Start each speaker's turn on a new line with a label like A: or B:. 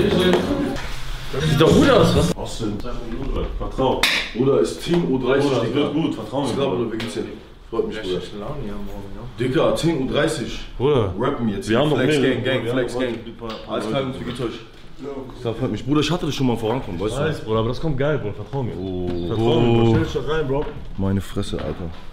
A: Sieht doch gut aus, was?
B: Austin, vertrau.
C: Bruder, ist Team U30.
B: Bruder, das wird gut, vertrau mir.
C: Ich glaube, du wirklich freut mich, Bruder.
A: Ja.
C: Dicker, Team U30.
A: Bruder.
C: Rappen jetzt.
A: Wir haben noch
C: Flex
A: mehr.
C: Gang, Flex Gang. Alles klar, uns, wie geht's euch? Das freut mich. Bruder, ich hatte das schon mal vorankommen, weißt du?
A: Bruder, aber das kommt geil, Bruder, vertrau mir.
C: Oh.
A: Vertrau mir, Bruder. Stell dich doch rein, Bro.
C: Meine Fresse, Alter.